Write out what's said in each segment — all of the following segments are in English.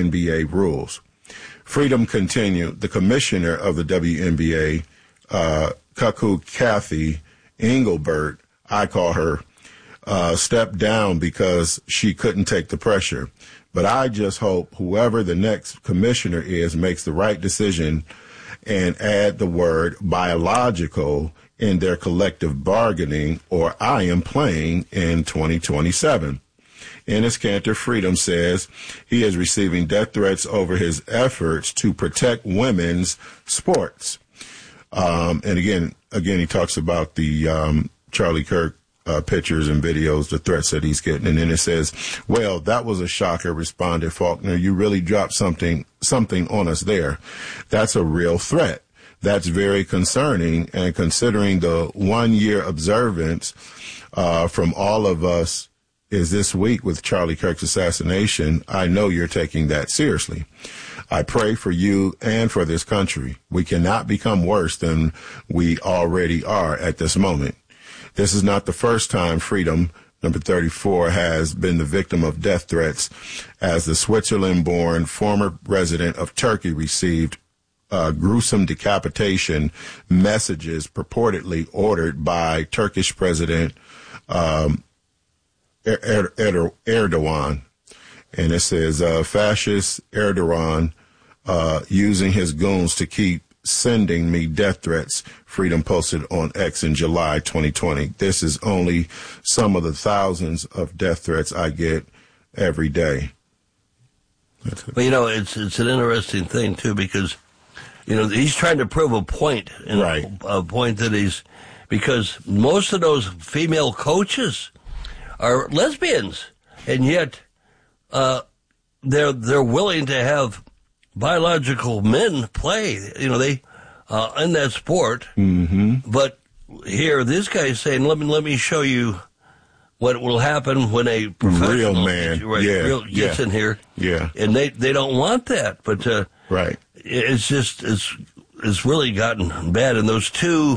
WNBA rules. Freedom continued. The commissioner of the WNBA, Cuckoo Kathy Engelbert, I call her, stepped down because she couldn't take the pressure. But I just hope whoever the next commissioner is makes the right decision and add the word biological in their collective bargaining, or I am playing in 2027. Enes Kanter Freedom says he is receiving death threats over his efforts to protect women's sports. And again, he talks about the Charlie Kirk pictures and videos, the threats that he's getting. And then it says, well, that was a shocker, responded Faulkner. You really dropped something on us there. That's a real threat. That's very concerning. And considering the 1 year observance from all of us is this week with Charlie Kirk's assassination, I know you're taking that seriously. I pray for you and for this country. We cannot become worse than we already are at this moment. This is not the first time Freedom, number 34, has been the victim of death threats, as the Switzerland-born former resident of Turkey received gruesome decapitation messages purportedly ordered by Turkish President Erdogan. And it says, fascist Erdogan using his goons to keep sending me death threats, Freedom posted on X in July 2020. This is only some of the thousands of death threats I get every day. Well, it's an interesting thing, too, because, he's trying to prove a point. Right. A point that because most of those female coaches are lesbians, and yet they're willing to have biological men play, they in that sport. Mm-hmm. But here, this guy's saying, let me show you what will happen when a professional real man gets in here. Yeah. And they don't want that. But right. It's just it's really gotten bad. And those two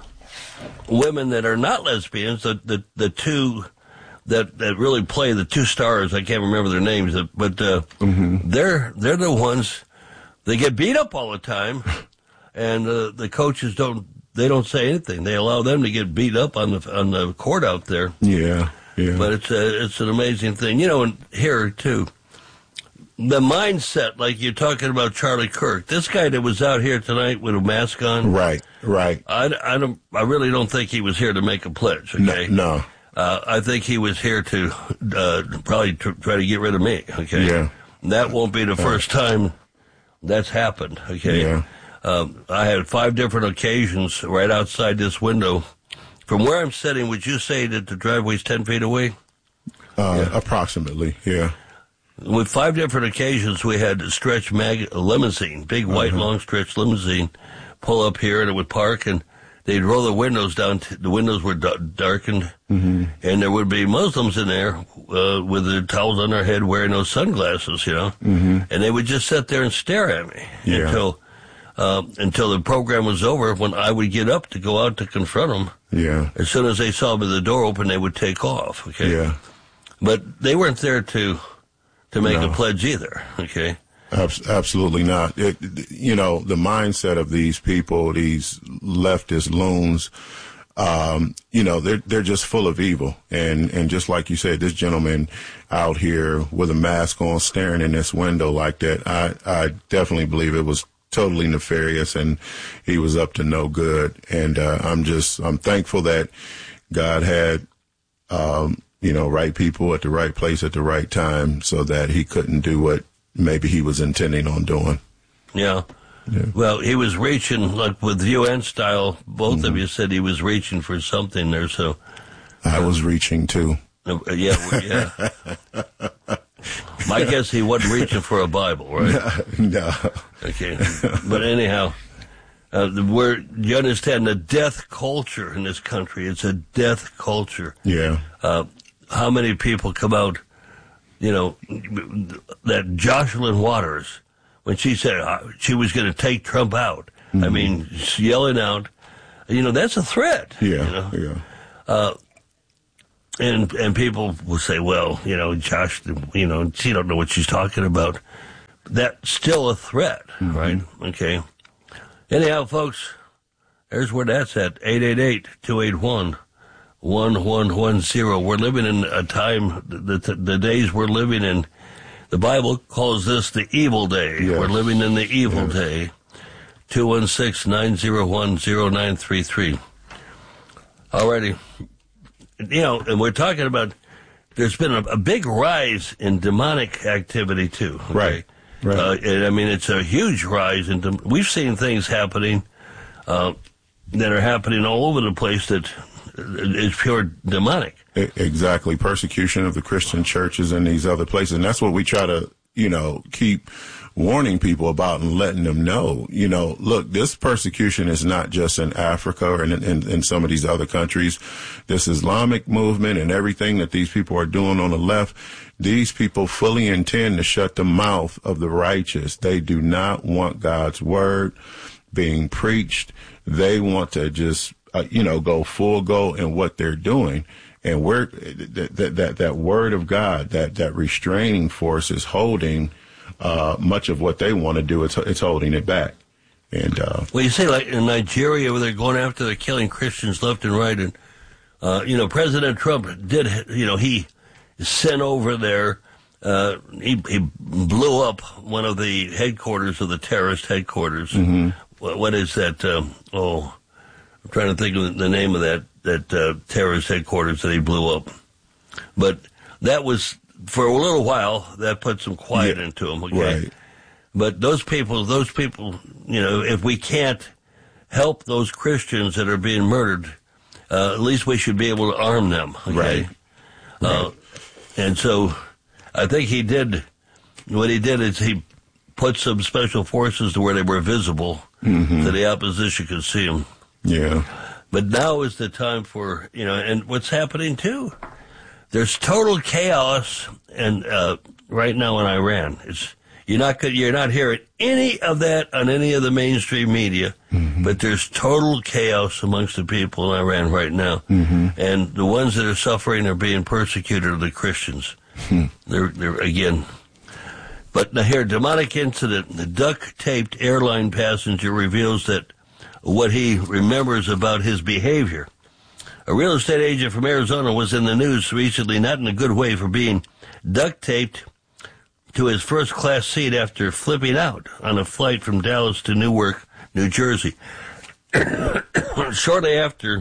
women that are not lesbians, the two that really play, the two stars, I can't remember their names, but they're the ones, they get beat up all the time, and the coaches don't say anything. They allow them to get beat up on the court out there. Yeah. But it's an amazing thing. And here too, the mindset, like you're talking about Charlie Kirk, this guy that was out here tonight with a mask on. Right. I really don't think he was here to make a pledge. Okay. No. I think he was here to probably try to get rid of me, okay? Yeah. That won't be the first time that's happened, okay? Yeah. I had 5 different occasions right outside this window. From where I'm sitting, would you say that the driveway's 10 feet away? Approximately, yeah. With 5 different occasions, we had a stretch limousine, big white long stretch limousine, pull up here, and it would park, and they'd roll the windows down. The windows were darkened, and there would be Muslims in there with their towels on their head, wearing those sunglasses, and they would just sit there and stare at me until the program was over, when I would get up to go out to confront them. Yeah. As soon as they saw me the door open, they would take off. Okay. Yeah. But they weren't there to make a pledge either. Okay. Absolutely not. The mindset of these people, these leftist loons, they're just full of evil. And just like you said, this gentleman out here with a mask on, staring in this window like that, I definitely believe it was totally nefarious, and he was up to no good. And I'm thankful that God had right people at the right place at the right time, so that he couldn't do what maybe he was intending on doing. Yeah. Well, he was reaching, like with UN style, both of you said he was reaching for something there, so. I was reaching too. Yeah. My guess he wasn't reaching for a Bible, right? No. Okay. But anyhow, you understand the death culture in this country. It's a death culture. Yeah. How many people come out, that Jocelyn Waters, when she said she was going to take Trump out, I mean, yelling out, that's a threat. Yeah. And people will say, well, Josh, she don't know what she's talking about. that's still a threat, right? Okay. Anyhow, folks, there's where that's at, 888-281-1110. We're living in a time, the days we're living in, the Bible calls this the evil day. Yes. We're living in the evil day. 216-901-0933. Alrighty. And we're talking about, there's been a big rise in demonic activity too. Okay? Right. It's a huge rise we've seen things happening, that are happening all over the place that is pure demonic. Exactly. Persecution of the Christian churches in these other places. And that's what we try to, keep warning people about and letting them know, look, this persecution is not just in Africa or in some of these other countries. This Islamic movement and everything that these people are doing on the left, these people fully intend to shut the mouth of the righteous. They do not want God's word being preached. They want to just, go full go in what they're doing. And that word of God, that restraining force is holding much of what they want to do. It's holding it back. And well, you say like in Nigeria where they're going after, they're killing Christians left and right, and President Trump did, he sent over there. He blew up one of the headquarters of the terrorist headquarters. Mm-hmm. What is that? I'm trying to think of the name of that terrorist headquarters that he blew up. But that was, for a little while, that put some quiet into them, okay? Right. But those people, if we can't help those Christians that are being murdered, at least we should be able to arm them, okay? Right. And so I think what he did is he put some special forces to where they were visible so the opposition could see them. Yeah. But now is the time for, and what's happening too, there's total chaos and right now in Iran. You're not hearing any of that on any of the mainstream media, but there's total chaos amongst the people in Iran right now. And the ones that are suffering are being persecuted are the Christians. They're again. But now here, demonic incident, the duct-taped airline passenger reveals that what he remembers about his behavior. A real estate agent from Arizona was in the news recently, not in a good way, for being duct-taped to his first-class seat after flipping out on a flight from Dallas to Newark, New Jersey. Shortly after,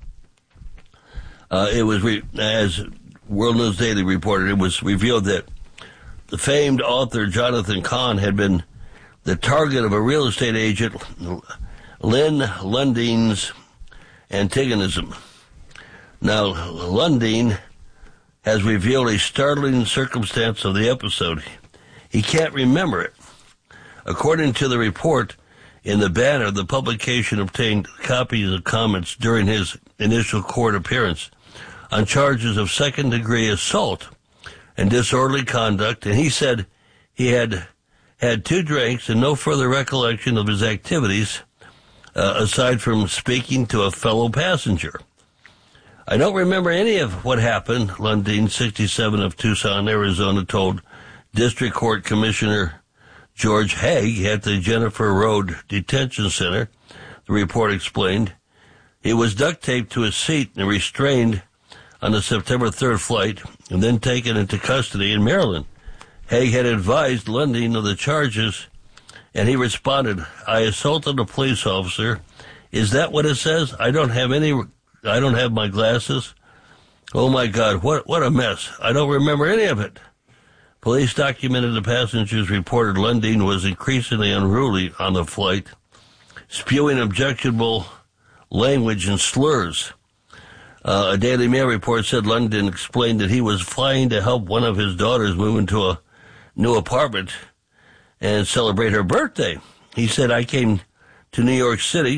as World News Daily reported, it was revealed that the famed author Jonathan Cahn had been the target of a real estate agent, Lynn Lundine's antagonism. Now, Lundine has revealed a startling circumstance of the episode. He can't remember it. According to the report in the banner, the publication obtained copies of comments during his initial court appearance on charges of second-degree assault and disorderly conduct, and he said he had 2 drinks and no further recollection of his activities aside from speaking to a fellow passenger. I don't remember any of what happened, Lundine, 67, of Tucson, Arizona, told District Court Commissioner George Haig at the Jennifer Road Detention Center. The report explained he was duct-taped to his seat and restrained on the September 3rd flight and then taken into custody in Maryland. Haig had advised Lundine of the charges, and he responded, "I assaulted a police officer. Is that what it says? I don't have my glasses. Oh my God, what a mess. I don't remember any of it." Police documented the passengers reported Lundine was increasingly unruly on the flight, spewing objectionable language and slurs. A Daily Mail report said Lundine explained that he was flying to help one of his daughters move into a new apartment and celebrate her birthday. He said, "I came to New York City.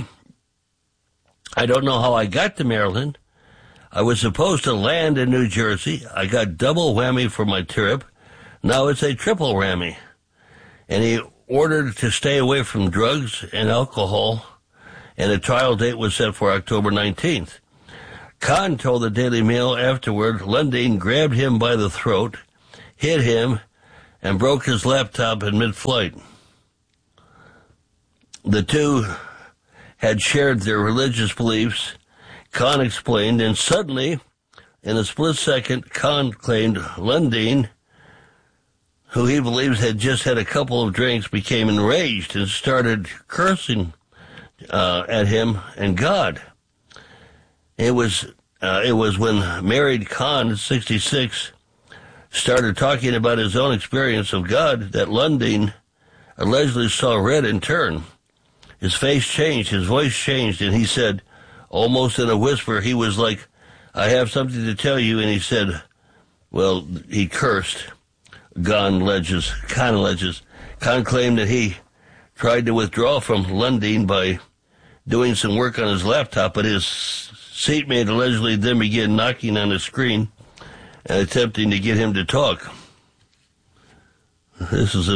I don't know how I got to Maryland. I was supposed to land in New Jersey. I got double whammy for my trip. Now it's a triple whammy." And he ordered to stay away from drugs and alcohol, and a trial date was set for October 19th. Khan told the Daily Mail afterward Lundine grabbed him by the throat, hit him, and broke his laptop in mid-flight. The two had shared their religious beliefs, Khan explained, and suddenly, in a split second, Khan claimed Lundin, who he believes had just had a couple of drinks, became enraged and started cursing at him and God. It was when married Khan, 66, started talking about his own experience of God that Lundin allegedly saw red in turn. His face changed, his voice changed, and he said, almost in a whisper, he was like, I have something to tell you, and he said, well, he cursed. Khan alleges. Khan claimed that he tried to withdraw from Lundin by doing some work on his laptop, but his seatmate allegedly then began knocking on the screen and attempting to get him to talk. This is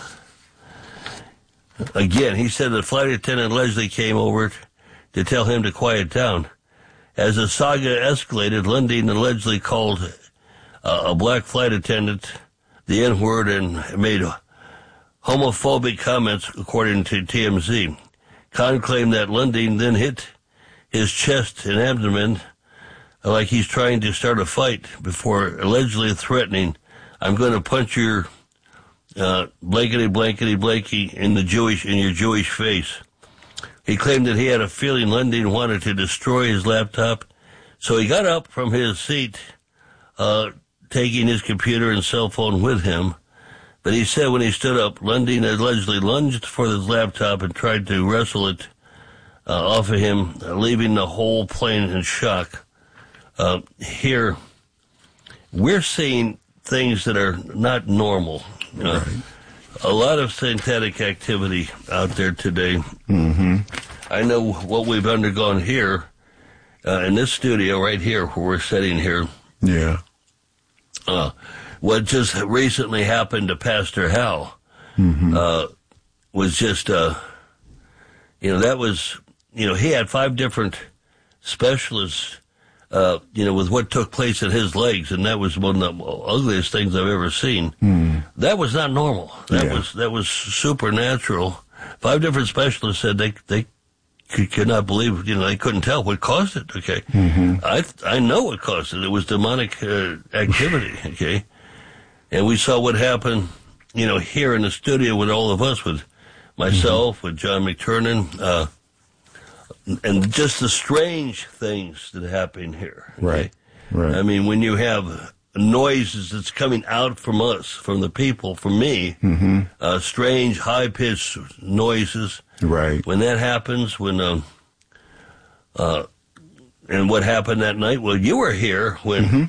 again, he said the flight attendant allegedly came over to tell him to quiet down. As the saga escalated, Lundin allegedly called a black flight attendant the N-word and made homophobic comments, according to TMZ. Khan claimed that Lundin then hit his chest and abdomen like he's trying to start a fight before allegedly threatening, I'm going to punch your blankety in your Jewish face. He claimed that he had a feeling Lundin wanted to destroy his laptop, so he got up from his seat, taking his computer and cell phone with him. But he said when he stood up, Lundin allegedly lunged for his laptop and tried to wrestle it off of him, leaving the whole plane in shock. Here, we're seeing things that are not normal. Right. A lot of satanic activity out there today. Mm-hmm. I know what we've undergone here in this studio right here where we're sitting here. Yeah. What just recently happened to Pastor Hal was just, that was, he had 5 different specialists, with what took place in his legs, and that was one of the ugliest things I've ever seen. That was not normal. That was supernatural. 5 different specialists said they could not believe, they couldn't tell what caused it, okay? I know what caused it. It was demonic activity, okay? And we saw what happened, here in the studio with all of us, with myself, with John McTurnan, and just the strange things that happen here. Okay? Right. I mean, when you have noises that's coming out from us, from the people, from me, strange, high-pitched noises. Right. When that happens, and what happened that night, well, you were here when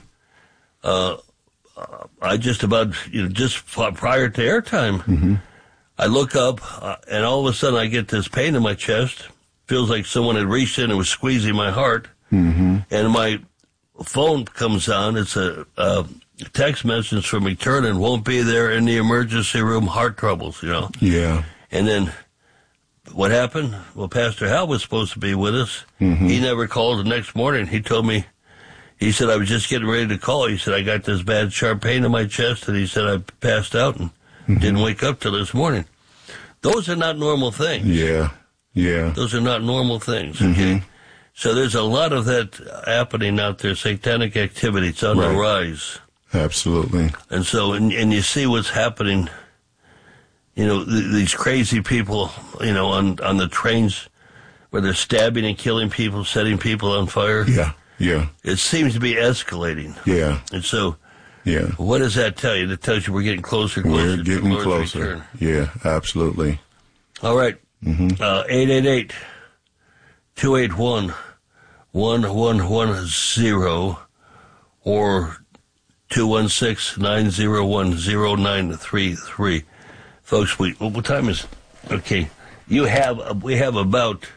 I just about, just prior to airtime, I look up, and all of a sudden I get this pain in my chest. Feels like someone had reached in and was squeezing my heart. And my phone comes on. It's a text message from McTurnan, won't be there in the emergency room, heart troubles, Yeah. And then what happened? Well, Pastor Hal was supposed to be with us. He never called the next morning. He told me, he said, I was just getting ready to call. He said, I got this bad sharp pain in my chest, and he said, I passed out and didn't wake up till this morning. Those are not normal things. Yeah. Those are not normal things, okay? So there's a lot of that happening out there, satanic activity. It's on the rise. Absolutely. And so, and you see what's happening, these crazy people, on the trains where they're stabbing and killing people, setting people on fire. Yeah. It seems to be escalating. Yeah. And so, yeah. What does that tell you? That tells you we're getting closer. We're getting to the Lord's closer. return. Yeah, absolutely. All right. 888-281-1110 or 216-901-0933. Folks, what time is it? Okay. We have about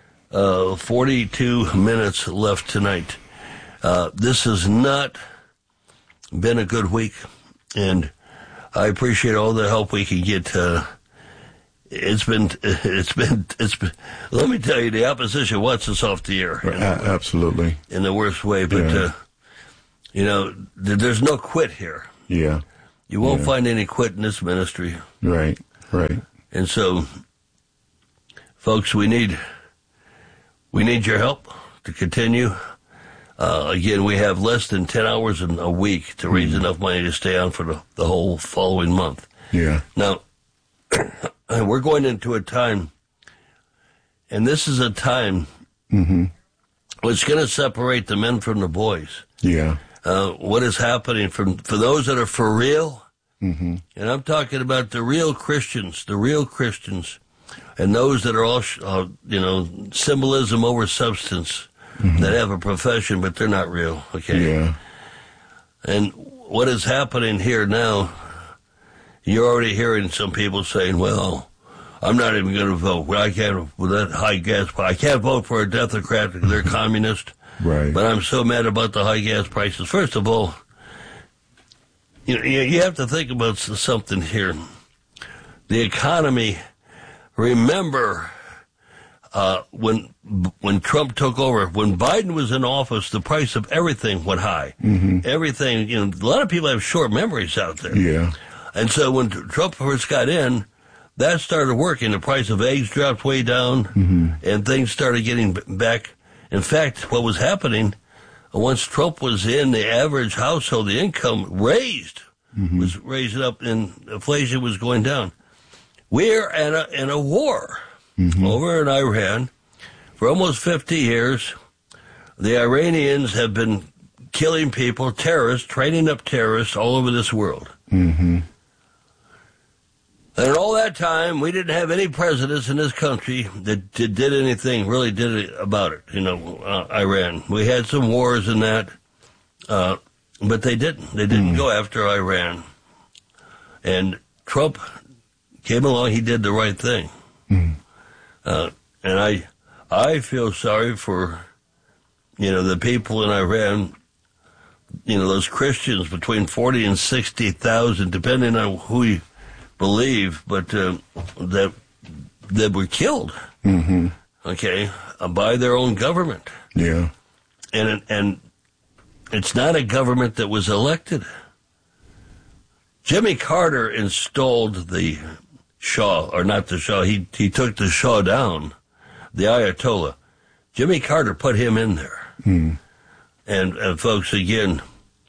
42 minutes left tonight. This has not been a good week, and I appreciate all the help we can get. It's been. Let me tell you, the opposition wants us off the air. Absolutely, in the worst way. But there's no quit here. Yeah. You won't find any quit in this ministry. Right. And so, folks, we need your help to continue. Again, we have less than 10 hours in a week to raise enough money to stay on for the whole following month. Yeah. Now, we're going into a time, and this is a time which is going to separate the men from the boys. Yeah. What is happening for those that are for real, and I'm talking about the real Christians, and those that are all, symbolism over substance, that have a profession, but they're not real, okay? Yeah. And what is happening here now, you're already hearing some people saying, well, I'm not even going to vote. I can't, with that high gas price, I can't vote for a Democrat because they're communist. Right. But I'm so mad about the high gas prices. First of all, you have to think about something here. The economy, remember, when Trump took over, when Biden was in office, the price of everything went high. Everything, a lot of people have short memories out there. Yeah. And so when Trump first got in, that started working. The price of eggs dropped way down, and things started getting back. In fact, what was happening, once Trump was in, the average household, the income was raising up, and inflation was going down. We're in a war over in Iran for almost 50 years. The Iranians have been killing people, terrorists, training up terrorists all over this world. And all that time, we didn't have any presidents in this country that did anything, really did it about it, Iran. We had some wars and that, but they didn't. They didn't go after Iran. And Trump came along, he did the right thing. And I feel sorry for, the people in Iran, those Christians, between 40 and 60,000, depending on who you believe, but that were killed, okay, by their own government. Yeah. And it's not a government that was elected. Jimmy Carter installed the Shah, or not the Shah, he took the Shah down, the Ayatollah. Jimmy Carter put him in there. And folks, again,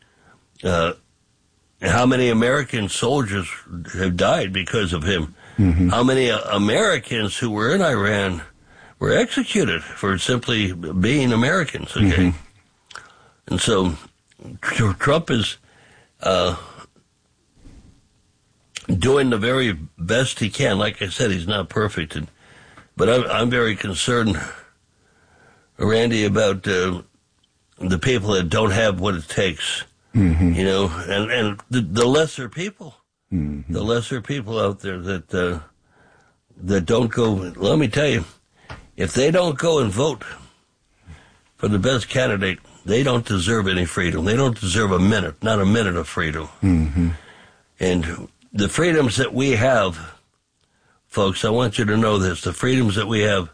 how many American soldiers have died because of him? How many Americans who were in Iran were executed for simply being Americans, okay? And so Trump is doing the very best he can. Like I said, he's not perfect. But I'm very concerned, Randy, about the people that don't have what it takes. And the lesser people, the lesser people out there that don't go. Let me tell you, if they don't go and vote for the best candidate, they don't deserve any freedom. They don't deserve not a minute of freedom. And the freedoms that we have, folks, I want you to know this: the freedoms that we have,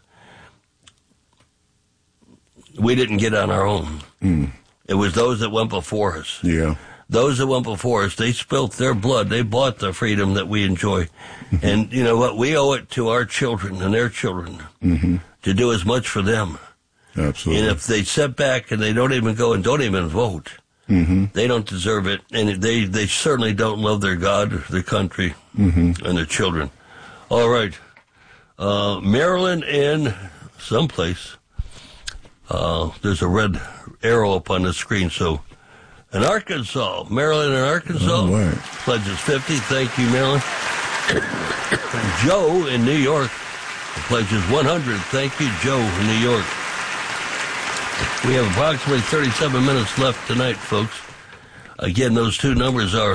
we didn't get on our own. It was those that went before us. Yeah. Those that went before us, they spilt their blood. They bought the freedom that we enjoy. And you know what? We owe it to our children and their children to do as much for them. Absolutely. And if they sit back and they don't even go and don't even vote, they don't deserve it. And they certainly don't love their God, their country, and their children. All right. Maryland in someplace. There's a red arrow up on the screen. So, in Arkansas, Maryland and Arkansas, pledges 50. Thank you, Maryland. Joe in New York pledges 100. Thank you, Joe in New York. We have approximately 37 minutes left tonight, folks. Again, those two numbers are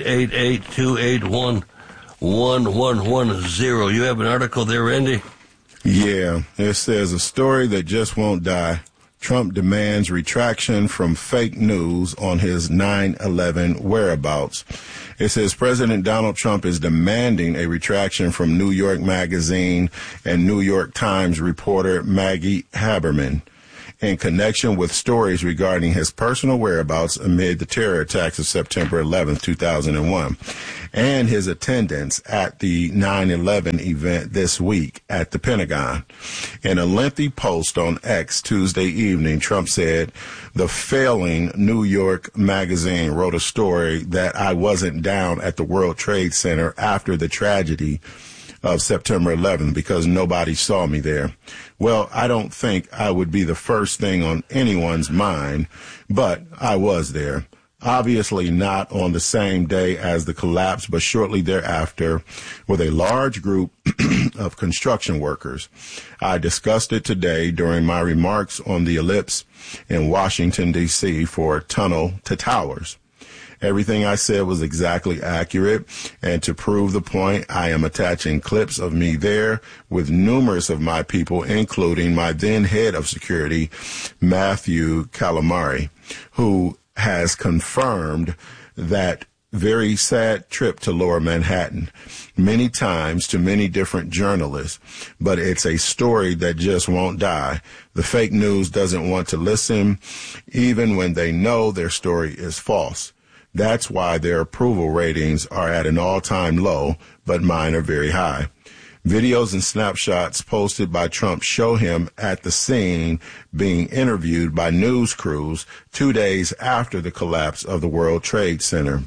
888-281-1110. You have an article there, Randy? Yeah, it says a story that just won't die. Trump demands retraction from fake news on his 9/11 whereabouts. It says President Donald Trump is demanding a retraction from New York Magazine and New York Times reporter Maggie Haberman. in connection with stories regarding his personal whereabouts amid the terror attacks of September 11, 2001, and his attendance at the 9/11 event this week at the Pentagon. In a lengthy post on X Tuesday evening, Trump said, "The failing New York Magazine wrote a story that I wasn't down at the World Trade Center after the tragedy of September 11th because nobody saw me there." Well, I don't think I would be the first thing on anyone's mind, but I was there. Obviously not on the same day as the collapse, but shortly thereafter with a large group of construction workers. I discussed it today during my remarks on the ellipse in Washington, D.C. for Tunnel to Towers. Everything I said was exactly accurate, and to prove the point, I am attaching clips of me there with numerous of my people, including my then head of security, Matthew Calamari, who has confirmed that very sad trip to Lower Manhattan many times to many different journalists, but it's a story that just won't die. The fake news doesn't want to listen, even when they know their story is false. That's why their approval ratings are at an all-time low, but mine are very high. Videos and snapshots posted by Trump show him at the scene being interviewed by news crews 2 days after the collapse of the World Trade Center.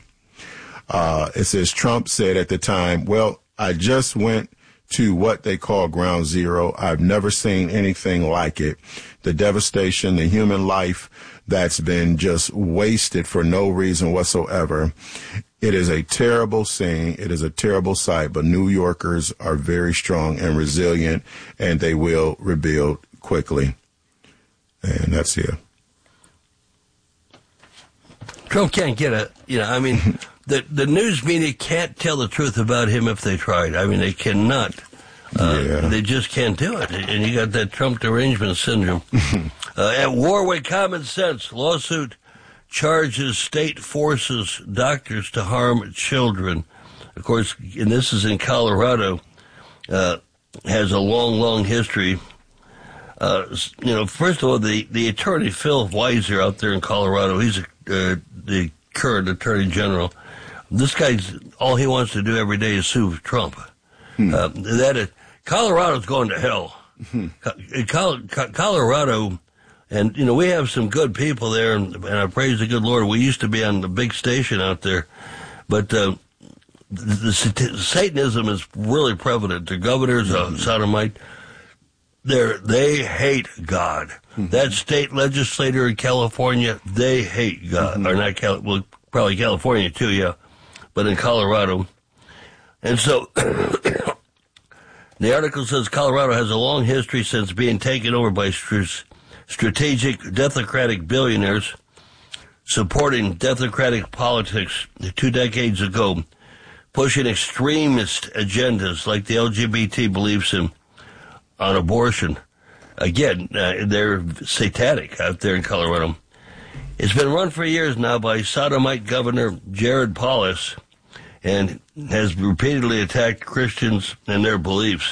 It says Trump said at the time, "Well, I just went to what they call ground zero. I've never seen anything like it. The devastation, the human life that's been just wasted for no reason whatsoever. It is a terrible scene. It is a terrible sight, but New Yorkers are very strong and resilient, and they will rebuild quickly." And that's it. Trump can't get the news media can't tell the truth about him if they tried. I mean, they cannot. They just can't do it. And you got that Trump derangement syndrome. At war with common sense, lawsuit charges state forces doctors to harm children. Of course, and this is in Colorado, has a long, long history. First of all, the attorney, Phil Weiser, out there in Colorado, he's the current attorney general. This guy's, all he wants to do every day is sue Trump. Colorado's going to hell. Colorado, and, we have some good people there, and I praise the good Lord. We used to be on the big station out there, but the Satanism is really prevalent. The governor's a sodomite. They hate God. That state legislator in California, they hate God. Or not probably California too, yeah, but in Colorado. And so the article says Colorado has a long history since being taken over by strategic Democratic billionaires supporting Democratic politics 2 decades ago, pushing extremist agendas like the LGBT beliefs on abortion. Again, they're satanic out there in Colorado. It's been run for years now by sodomite Governor Jared Polis, and has repeatedly attacked Christians and their beliefs.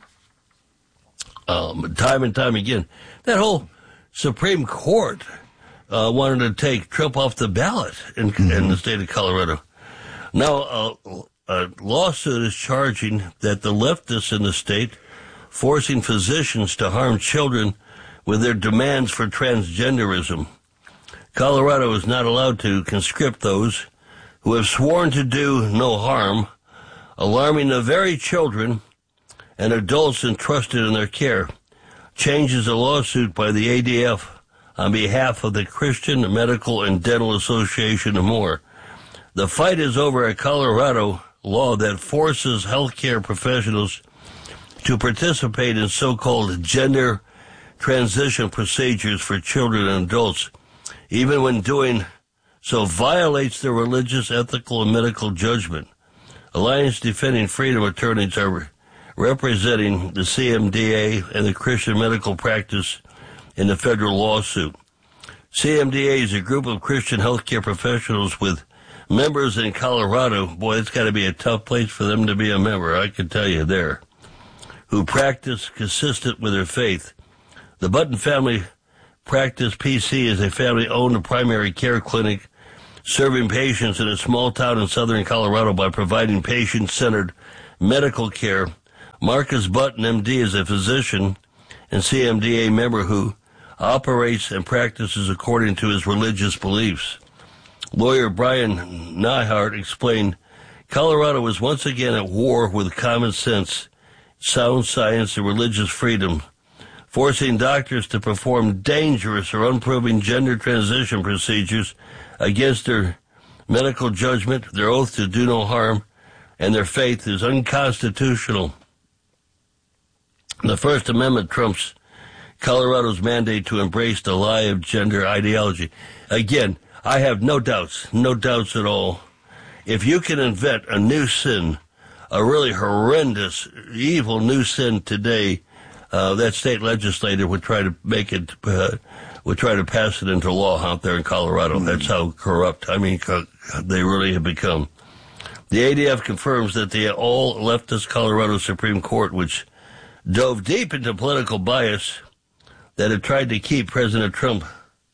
Time and time again. That whole Supreme Court wanted to take Trump off the ballot in the state of Colorado. Now, a lawsuit is charging that the leftists in the state forcing physicians to harm children with their demands for transgenderism. Colorado is not allowed to conscript those who have sworn to do no harm, alarming the very children and adults entrusted in their care. Changes a lawsuit by the ADF on behalf of the Christian Medical and Dental Association and more. The fight is over a Colorado law that forces healthcare professionals to participate in so-called gender transition procedures for children and adults, even when doing so violates their religious, ethical, and medical judgment. Alliance Defending Freedom attorneys are representing the CMDA and the Christian medical practice in the federal lawsuit. CMDA is a group of Christian healthcare professionals with members in Colorado. Boy, it's got to be a tough place for them to be a member, I can tell you there, who practice consistent with their faith. The Button family Practice PC is a family-owned primary care clinic serving patients in a small town in southern Colorado by providing patient-centered medical care. Marcus Button, MD, is a physician and CMDA member who operates and practices according to his religious beliefs. Lawyer Brian Nyhart explained, Colorado is once again at war with common sense, sound science, and religious freedom, forcing doctors to perform dangerous or unproven gender transition procedures against their medical judgment. Their oath to do no harm and their faith is unconstitutional. The First Amendment trumps Colorado's mandate to embrace the lie of gender ideology. Again, I have no doubts at all. If you can invent a new sin, a really horrendous, evil new sin today, that state legislator would try to make it, would try to pass it into law out there in Colorado. That's how corrupt, they really have become. The ADF confirms that the all-leftist Colorado Supreme Court, which dove deep into political bias, that had tried to keep President Trump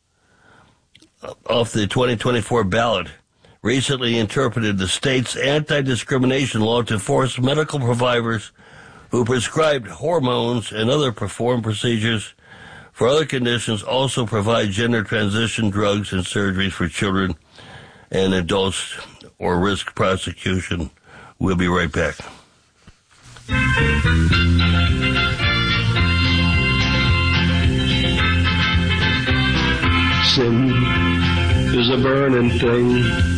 off the 2024 ballot, recently interpreted the state's anti-discrimination law to force medical providers who prescribed hormones and other perform procedures for other conditions also provide gender transition drugs and surgeries for children and adults or risk prosecution. We'll be right back. Sin is a burning thing.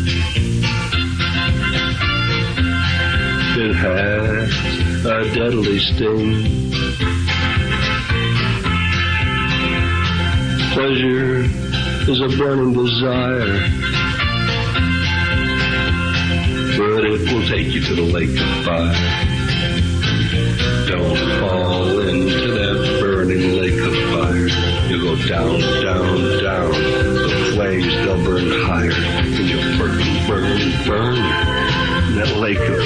It has a deadly sting. Pleasure is a burning desire, but it will take you to the lake of fire. Don't fall into that burning lake of fire. You'll go down, down, down. The flames, they'll burn higher. And you'll burn in that lake of